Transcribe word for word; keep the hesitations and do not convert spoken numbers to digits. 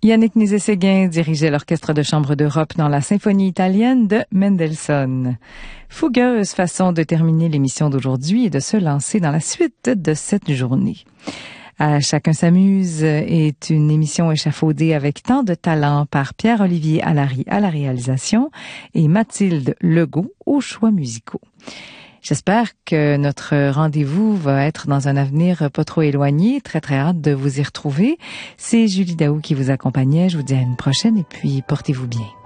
Yannick Nézet-Séguin dirigeait l'Orchestre de chambre d'Europe dans la symphonie italienne de Mendelssohn. Fougueuse façon de terminer l'émission d'aujourd'hui et de se lancer dans la suite de cette journée. À Chacun s'amuse est une émission échafaudée avec tant de talent par Pierre-Olivier Allary à la réalisation et Mathilde Legault aux choix musicaux. J'espère que notre rendez-vous va être dans un avenir pas trop éloigné. Très, très hâte de vous y retrouver. C'est Julie Daou qui vous accompagnait. Je vous dis à une prochaine et puis portez-vous bien.